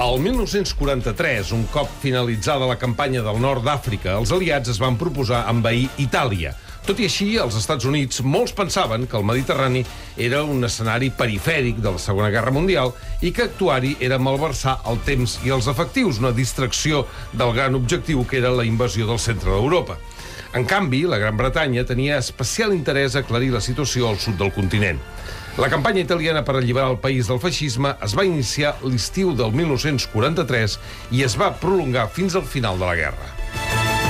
Al 1943, un cop finalitzada la campanya del nord d'Àfrica, els aliats es van proposar envair Itàlia. Tot i així, als Estats Units, molts pensaven que el Mediterrani era un escenari perifèric de la Segona Guerra Mundial i que actuar-hi era malversar el temps i els efectius, una distracció del gran objectiu que era la invasió del centre d'Europa. En canvi, la Gran Bretanya tenia especial interès a aclarir la situació al sud del continent. La campanya italiana per alliberar el país del feixisme es va iniciar l'estiu del 1943 i es va prolongar fins al final de la guerra.